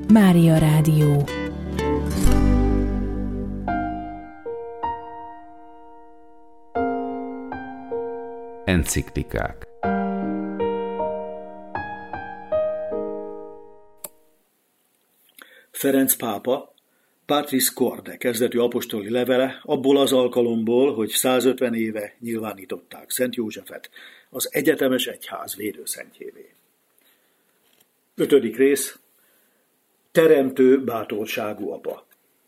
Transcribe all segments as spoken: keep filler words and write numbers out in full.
Mária Rádió. Enciklikák. Ferenc pápa Patris Corde kezdetű apostoli levele abból az alkalomból, hogy százötven éve nyilvánították Szent Józsefet az egyetemes egyház védőszentjévé. Ötödik rész. Teremtő bátorságú apa.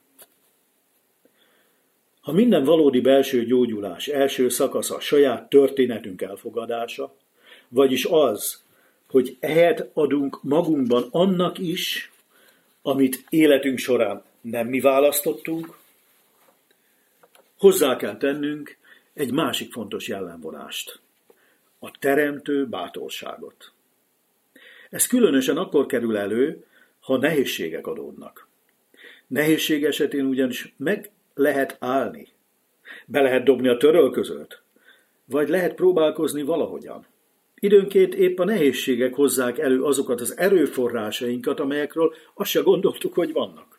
Ha minden valódi belső gyógyulás első szakasza saját történetünk elfogadása, vagyis az, hogy helyet adunk magunkban annak is, amit életünk során nem mi választottunk, hozzá kell tennünk egy másik fontos jellemvonást, a teremtő bátorságot. Ez különösen akkor kerül elő, ha nehézségek adódnak. Nehézség esetén ugyanis meg lehet állni, be lehet dobni a törölközőt, vagy lehet próbálkozni valahogyan. Időnként épp a nehézségek hozzák elő azokat az erőforrásainkat, amelyekről azt se gondoltuk, hogy vannak.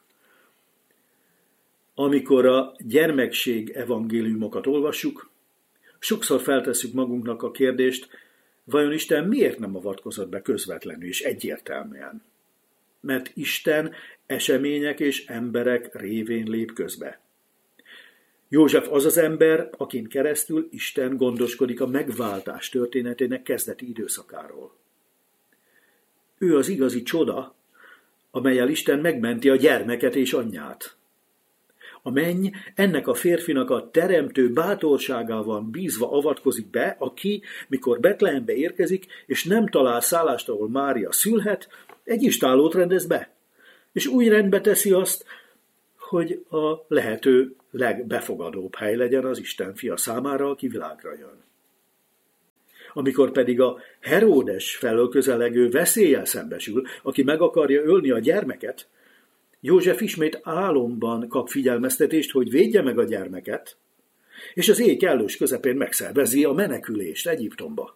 Amikor a gyermekség evangéliumokat olvassuk, sokszor feltesszük magunknak a kérdést, vajon Isten miért nem avatkozott be közvetlenül és egyértelműen? Mert Isten események és emberek révén lép közbe. József az az ember, akin keresztül Isten gondoskodik a megváltás történetének kezdeti időszakáról. Ő az igazi csoda, amellyel Isten megmenti a gyermeket és anyját. A menny ennek a férfinak a teremtő bátorságával bízva avatkozik be, aki, mikor Betlehembe érkezik, és nem talál szállást, ahol Mária szülhet, egy istállót rendez be, és úgy rendbe teszi azt, hogy a lehető legbefogadóbb hely legyen az Isten fia számára, aki világra jön. Amikor pedig a Heródes felől közelegő veszéllyel szembesül, aki meg akarja ölni a gyermeket, József ismét álomban kap figyelmeztetést, hogy védje meg a gyermeket, és az éj kellős közepén megszervezi a menekülést Egyiptomba.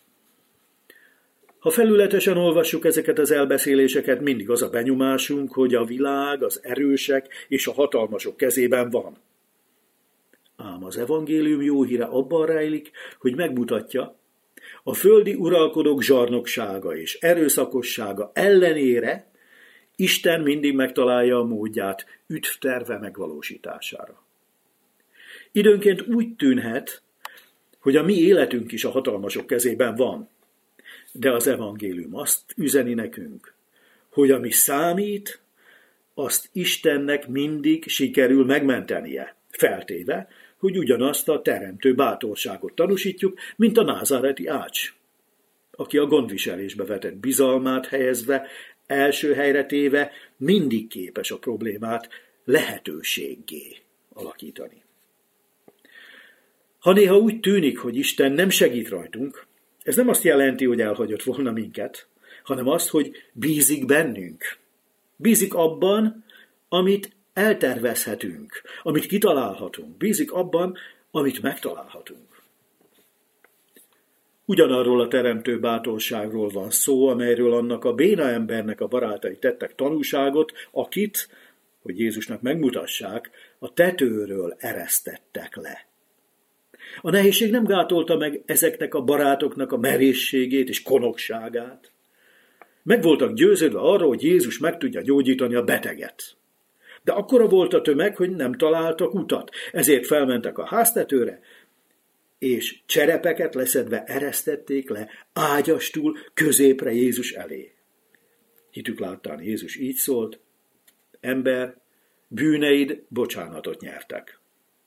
Ha felületesen olvassuk ezeket az elbeszéléseket, mindig az a benyomásunk, hogy a világ az erősek és a hatalmasok kezében van. Ám az evangélium jó híre abban rejlik, hogy megmutatja, a földi uralkodók zsarnoksága és erőszakossága ellenére Isten mindig megtalálja a módját üdvterve megvalósítására. Időnként úgy tűnhet, hogy a mi életünk is a hatalmasok kezében van, de az evangélium azt üzeni nekünk, hogy ami számít, azt Istennek mindig sikerül megmentenie, feltéve, hogy ugyanazt a teremtő bátorságot tanúsítjuk, mint a názáreti ács, aki a gondviselésbe vetett bizalmát helyezve, első helyre téve mindig képes a problémát lehetőséggé alakítani. Ha néha úgy tűnik, hogy Isten nem segít rajtunk, ez nem azt jelenti, hogy elhagyott volna minket, hanem azt, hogy bízik bennünk. Bízik abban, amit eltervezhetünk, amit kitalálhatunk. Bízik abban, amit megtalálhatunk. Ugyanarról a teremtő bátorságról van szó, amelyről annak a béna embernek a barátai tettek tanúságot, akit, hogy Jézusnak megmutassák, a tetőről eresztettek le. A nehézség nem gátolta meg ezeknek a barátoknak a merészségét és konokságát. Meg voltak győződve arról, hogy Jézus meg tudja gyógyítani a beteget. De akkora volt a tömeg, hogy nem találtak utat, ezért felmentek a háztetőre, és cserepeket leszedve eresztették le ágyastul középre Jézus elé. Hitük láttán Jézus így szólt: ember, bűneid bocsánatot nyertek.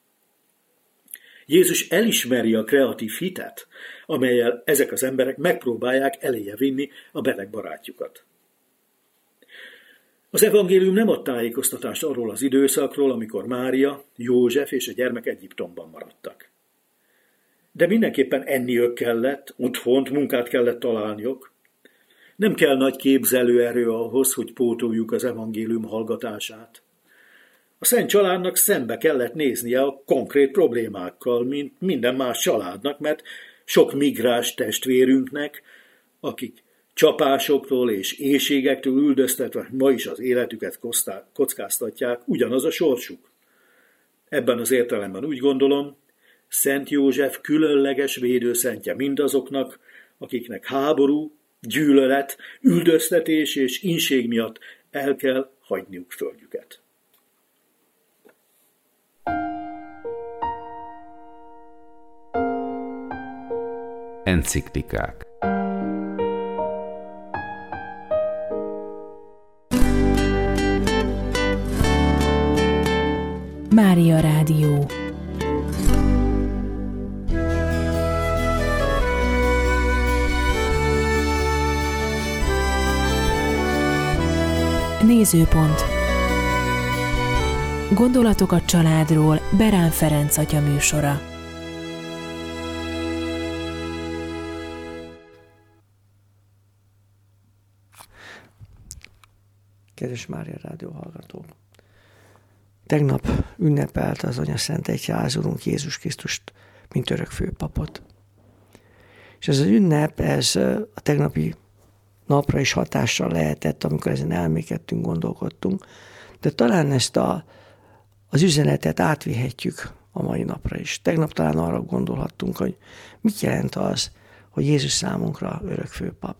Jézus elismeri a kreatív hitet, amellyel ezek az emberek megpróbálják eléje vinni a beteg barátjukat. Az evangélium nem ad tájékoztatást arról az időszakról, amikor Mária, József és a gyermek Egyiptomban maradtak. De mindenképpen enniük kellett, otthont, munkát kellett találniuk. Nem kell nagy képzelőerő ahhoz, hogy pótoljuk az evangélium hallgatását. A Szent Családnak szembe kellett néznie a konkrét problémákkal, mint minden más családnak, mert sok migráns testvérünknek, akik Csapásoktól és éhségektől üldöztetve ma is az életüket kockáztatják, ugyanaz a sorsuk. Ebben az értelemben úgy gondolom, Szent József különleges védőszentje mindazoknak, akiknek háború, gyűlölet, üldöztetés és inség miatt el kell hagyniuk földjüket. Enciklikák. Mária Rádió. Nézőpont. Gondolatok a családról. Berán Ferenc atya műsora. Kedves Mária Rádió hallgatók! Tegnap ünnepelt az Anyaszent Egyház Urunk Jézus Krisztust, mint örök főpapot. És ez az ünnep, ez a tegnapi napra is hatással lehetett, amikor ezen elmékedtünk, gondolkodtunk, de talán ezt a, az üzenetet átvihetjük a mai napra is. Tegnap talán arra gondolhattunk, hogy mit jelent az, hogy Jézus számunkra örök főpap.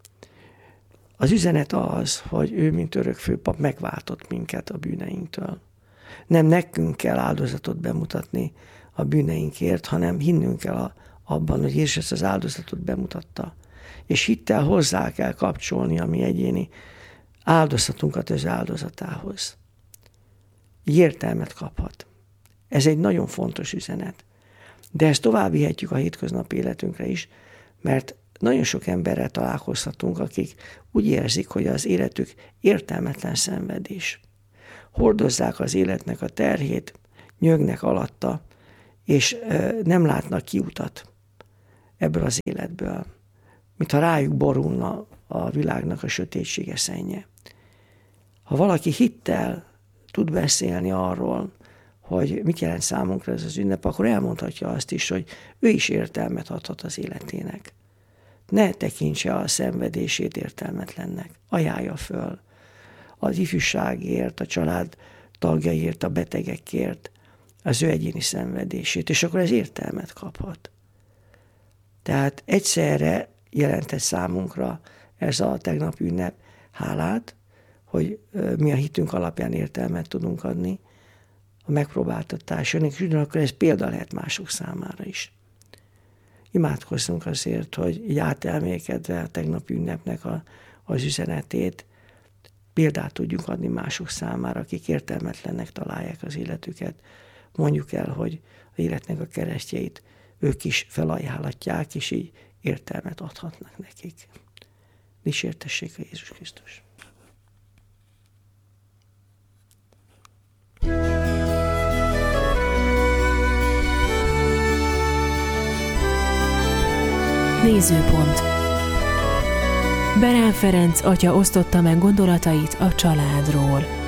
Az üzenet az, hogy ő, mint örök főpap, megváltott minket a bűneinktől. Nem nekünk kell áldozatot bemutatni a bűneinkért, hanem hinnünk kell a, abban, hogy Jézus ezt az áldozatot bemutatta. És hittel hozzá kell kapcsolni a mi egyéni áldozatunkat az áldozatához. Így értelmet kaphat. Ez egy nagyon fontos üzenet. De ezt tovább vihetjük a hétköznapi életünkre is, mert nagyon sok emberrel találkozhatunk, akik úgy érzik, hogy az életük értelmetlen szenvedés. Hordozzák az életnek a terhét, nyögnek alatta, és nem látnak kiutat ebből az életből, mintha rájuk borulna a világnak a sötétsége szennye. Ha valaki hittel tud beszélni arról, hogy mit jelent számunkra ez az ünnep, akkor elmondhatja azt is, hogy ő is értelmet adhat az életének. Ne tekintse a szenvedését értelmetlennek. Ajánlja föl az ifjúságért, a család tagjaiért, a betegekért az ő egyéni szenvedését, és akkor ez értelmet kaphat. Tehát egyszerre jelentett számunkra ez a tegnapi ünnep hálát, hogy mi a hitünk alapján értelmet tudunk adni a megpróbáltatáson, és ugyanakkor ez példa lehet mások számára is. Imádkozzunk azért, hogy így átelmélkedve a tegnapi ünnepnek a, az üzenetét példát tudjunk adni mások számára, akik értelmetlennek találják az életüket. Mondjuk el, hogy az életnek a keresztjeit ők is felajánlatják, és így értelmet adhatnak nekik. Dicsértessék a Jézus Krisztus! Nézőpont. Berán Ferenc atya osztotta meg gondolatait a családról.